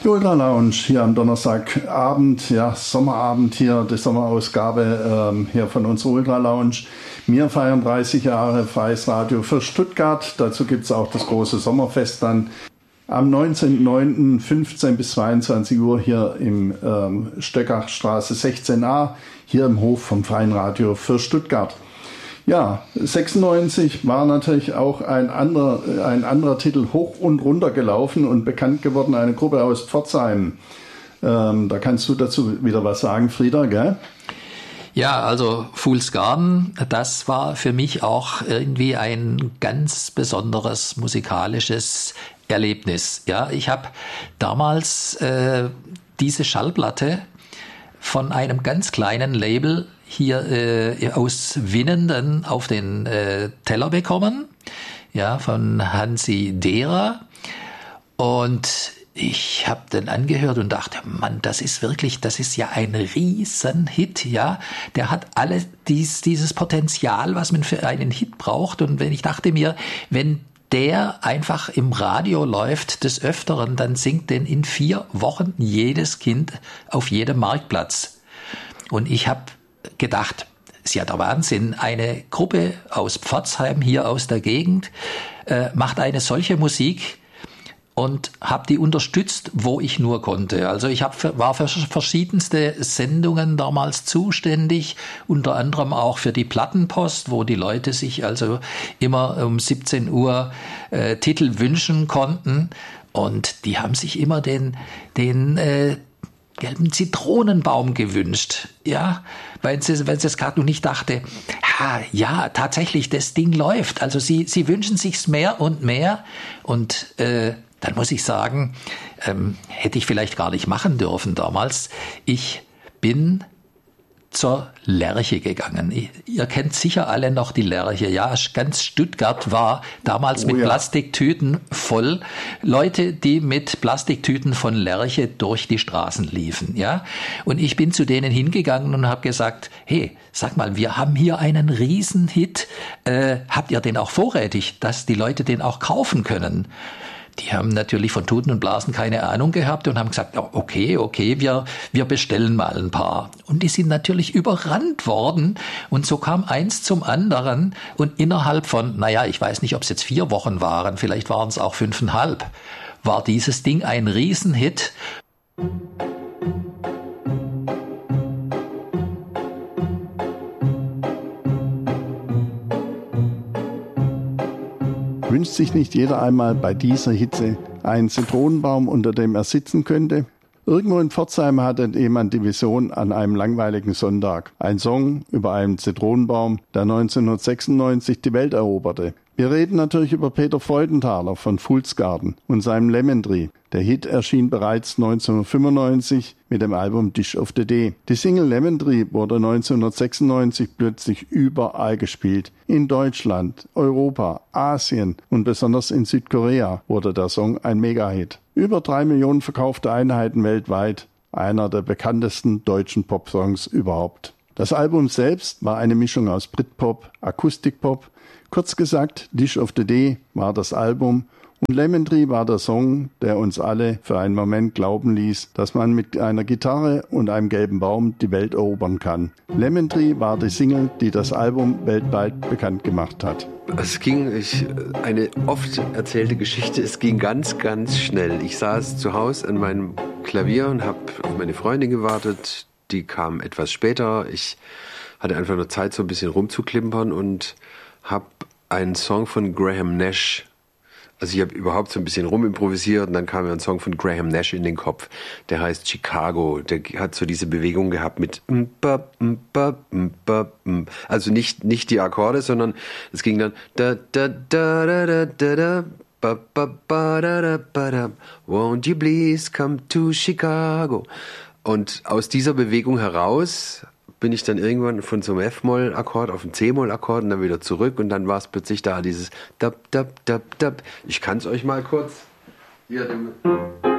Die Ultra Lounge hier am Donnerstagabend, ja, Sommerabend hier, die Sommerausgabe hier von unserer Ultra Lounge. Wir feiern 30 Jahre freies Radio für Stuttgart. Dazu gibt es auch das große Sommerfest dann am 19.09. 15 bis 22 Uhr hier im Stöckachstraße 16a, hier im Hof vom Freien Radio für Stuttgart. Ja, 96 war natürlich auch ein anderer Titel hoch und runter gelaufen und bekannt geworden, eine Gruppe aus Pforzheim. Da kannst du dazu wieder was sagen, Frieder, gell? Ja, also Fool's Garden, das war für mich auch irgendwie ein ganz besonderes musikalisches Erlebnis. Ja, ich habe damals diese Schallplatte von einem ganz kleinen Label hier aus Winnenden auf den Teller bekommen, ja, von Hansi Dehrer. Und ich habe den angehört und dachte, Mann, das ist ja ein Riesenhit, ja. Der hat alles dieses Potenzial, was man für einen Hit braucht. Und ich dachte mir, wenn der einfach im Radio läuft des Öfteren, dann singt den in 4 Wochen jedes Kind auf jedem Marktplatz. Und ich habe gedacht, ist ja der Wahnsinn, eine Gruppe aus Pforzheim hier aus der Gegend macht eine solche Musik und habe die unterstützt, wo ich nur konnte. Also ich war für verschiedenste Sendungen damals zuständig, unter anderem auch für die Plattenpost, wo die Leute sich also immer um 17 Uhr Titel wünschen konnten und die haben sich immer den gelben Zitronenbaum gewünscht, ja, weil sie es gerade noch nicht dachte, ja, tatsächlich, das Ding läuft. Also sie wünschen sich's mehr und mehr und dann muss ich sagen, hätte ich vielleicht gar nicht machen dürfen damals. Ich bin zur Lerche gegangen. Ihr kennt sicher alle noch die Lerche. Ja, ganz Stuttgart war damals mit Plastiktüten voll. Leute, die mit Plastiktüten von Lerche durch die Straßen liefen. Ja, und ich bin zu denen hingegangen und habe gesagt, hey, sag mal, wir haben hier einen Riesenhit. Habt ihr den auch vorrätig, dass die Leute den auch kaufen können? Die haben natürlich von Tuten und Blasen keine Ahnung gehabt und haben gesagt, okay, wir bestellen mal ein paar. Und die sind natürlich überrannt worden und so kam eins zum anderen und innerhalb von, ich weiß nicht, ob es jetzt 4 Wochen waren, vielleicht waren es auch 5,5, war dieses Ding ein Riesenhit. Wünscht sich nicht jeder einmal bei dieser Hitze einen Zitronenbaum, unter dem er sitzen könnte? Irgendwo in Pforzheim hatte jemand die Vision an einem langweiligen Sonntag. Ein Song über einen Zitronenbaum, der 1996 die Welt eroberte. Wir reden natürlich über Peter Freudenthaler von Fool's Garden und seinem Lemon Tree. Der Hit erschien bereits 1995 mit dem Album Dish of the Day. Die Single Lemon Tree wurde 1996 plötzlich überall gespielt. In Deutschland, Europa, Asien und besonders in Südkorea wurde der Song ein Mega-Hit. Über 3 Millionen verkaufte Einheiten weltweit. Einer der bekanntesten deutschen Popsongs überhaupt. Das Album selbst war eine Mischung aus Britpop, Akustikpop. Kurz gesagt, Dish of the Day war das Album und Lemon Tree war der Song, der uns alle für einen Moment glauben ließ, dass man mit einer Gitarre und einem gelben Baum die Welt erobern kann. Lemon Tree war die Single, die das Album weltweit bekannt gemacht hat. Eine oft erzählte Geschichte, es ging ganz, ganz schnell. Ich saß zu Hause an meinem Klavier und habe auf meine Freundin gewartet. Die kam etwas später. Ich hatte einfach nur Zeit, so ein bisschen rumzuklimpern und habe einen Song von Graham Nash, also ich habe überhaupt so ein bisschen rumimprovisiert und dann kam mir ein Song von Graham Nash in den Kopf, der heißt Chicago, der hat so diese Bewegung gehabt mit also nicht die Akkorde, sondern es ging dann da da da da da da won't you please come to Chicago, und aus dieser Bewegung heraus bin ich dann irgendwann von so einem F-Moll-Akkord auf einen C-Moll-Akkord und dann wieder zurück und dann war es plötzlich da, dieses Dab, Dab, Dab, Dab. Ich kann es euch mal kurz hier